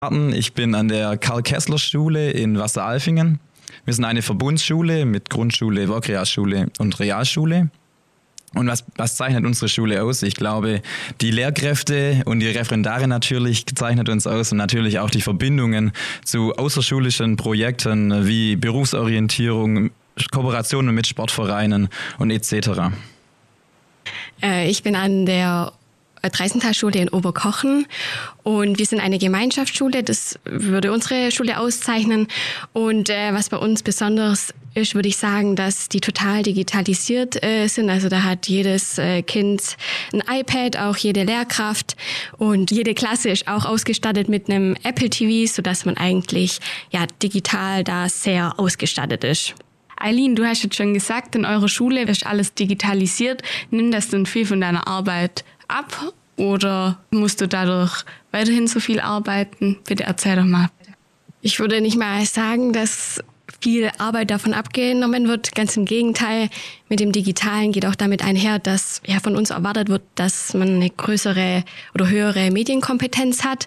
Ich bin an der Karl-Kessler-Schule in Wasseralfingen. Wir sind eine Verbundsschule mit Grundschule, Workrealschule und Realschule. Und was zeichnet unsere Schule aus? Ich glaube, die Lehrkräfte und die Referendare natürlich zeichnet uns aus und natürlich auch die Verbindungen zu außerschulischen Projekten wie Berufsorientierung, Kooperationen mit Sportvereinen und etc. Ich bin an der Dreisentalschule in Oberkochen und wir sind eine Gemeinschaftsschule, das würde unsere Schule auszeichnen. Und was bei uns besonders ist, würde ich sagen, dass die total digitalisiert sind. Also da hat jedes Kind ein iPad, auch jede Lehrkraft, und jede Klasse ist auch ausgestattet mit einem Apple TV, sodass man eigentlich digital da sehr ausgestattet ist. Eileen, du hast jetzt schon gesagt, in eurer Schule ist alles digitalisiert. Nimmt das denn viel von deiner Arbeit ab oder musst du dadurch weiterhin so viel arbeiten? Bitte erzähl doch mal. Ich würde nicht mal sagen, dass viel Arbeit davon abgenommen wird. Ganz im Gegenteil, mit dem Digitalen geht auch damit einher, dass von uns erwartet wird, dass man eine größere oder höhere Medienkompetenz hat.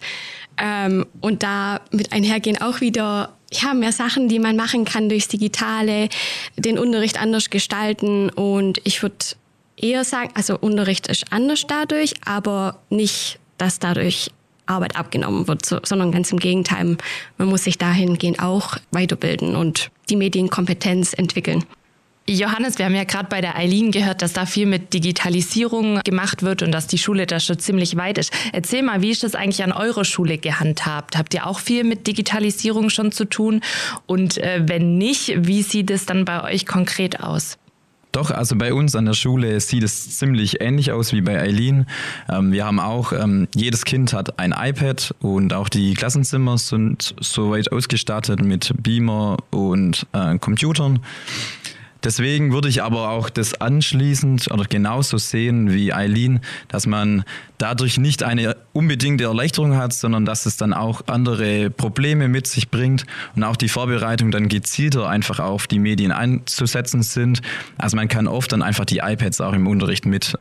Und da mit einhergehen auch wieder mehr Sachen, die man machen kann durchs Digitale, den Unterricht anders gestalten. Und ich würde eher sagen, also Unterricht ist anders dadurch, aber nicht, dass dadurch Arbeit abgenommen wird, sondern ganz im Gegenteil. Man muss sich dahingehend auch weiterbilden und die Medienkompetenz entwickeln. Johannes, wir haben ja gerade bei der Eileen gehört, dass da viel mit Digitalisierung gemacht wird und dass die Schule da schon ziemlich weit ist. Erzähl mal, wie ist das eigentlich an eurer Schule gehandhabt? Habt ihr auch viel mit Digitalisierung schon zu tun? Und wenn nicht, wie sieht es dann bei euch konkret aus? Doch, also bei uns an der Schule sieht es ziemlich ähnlich aus wie bei Eileen. Wir haben auch, jedes Kind hat ein iPad und auch die Klassenzimmer sind soweit ausgestattet mit Beamer und Computern. Deswegen würde ich aber auch das anschließend oder genauso sehen wie Eileen, dass man dadurch nicht eine unbedingte Erleichterung hat, sondern dass es dann auch andere Probleme mit sich bringt und auch die Vorbereitung dann gezielter einfach auf die Medien einzusetzen sind. Also man kann oft dann einfach die iPads auch im Unterricht mit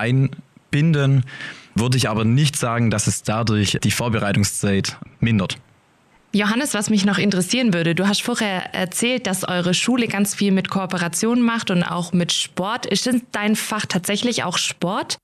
einbinden, würde ich aber nicht sagen, dass es dadurch die Vorbereitungszeit mindert. Johannes, was mich noch interessieren würde, du hast vorher erzählt, dass eure Schule ganz viel mit Kooperationen macht und auch mit Sport. Ist denn dein Fach tatsächlich auch Sport?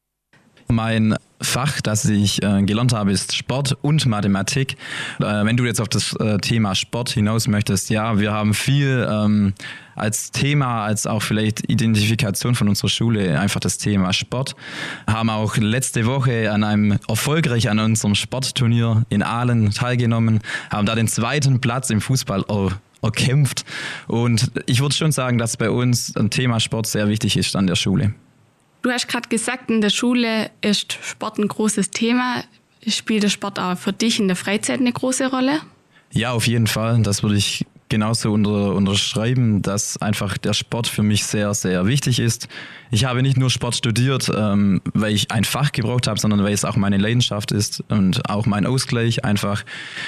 Mein Fach, das ich gelernt habe, ist Sport und Mathematik. Wenn du jetzt auf das Thema Sport hinaus möchtest, ja, wir haben viel als Thema, als auch vielleicht Identifikation von unserer Schule einfach das Thema Sport. Haben auch letzte Woche erfolgreich an unserem Sportturnier in Aalen teilgenommen, haben da den 2. Platz im Fußball erkämpft. Und ich würde schon sagen, dass bei uns ein Thema Sport sehr wichtig ist an der Schule. Du hast gerade gesagt, in der Schule ist Sport ein großes Thema. Spielt der Sport auch für dich in der Freizeit eine große Rolle? Ja, auf jeden Fall. Das würde ich genauso unterschreiben, dass einfach der Sport für mich sehr, sehr wichtig ist. Ich habe nicht nur Sport studiert, weil ich ein Fach gebraucht habe, sondern weil es auch meine Leidenschaft ist und auch mein Ausgleich. Einfach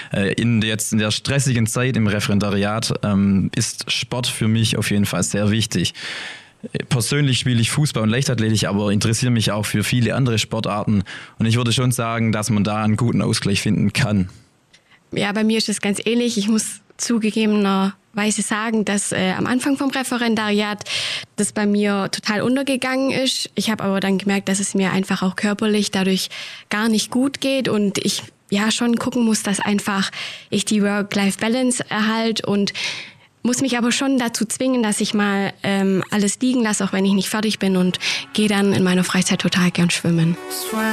in der stressigen Zeit im Referendariat ist Sport für mich auf jeden Fall sehr wichtig. Persönlich spiele ich Fußball und Leichtathletik, aber interessiere mich auch für viele andere Sportarten. Und ich würde schon sagen, dass man da einen guten Ausgleich finden kann. Ja, bei mir ist es ganz ähnlich. Ich muss zugegebenerweise sagen, dass am Anfang vom Referendariat das bei mir total untergegangen ist. Ich habe aber dann gemerkt, dass es mir einfach auch körperlich dadurch gar nicht gut geht und ich schon gucken muss, dass einfach ich die Work-Life-Balance erhalte und muss mich aber schon dazu zwingen, dass ich mal alles liegen lasse, auch wenn ich nicht fertig bin, und gehe dann in meiner Freizeit total gern schwimmen.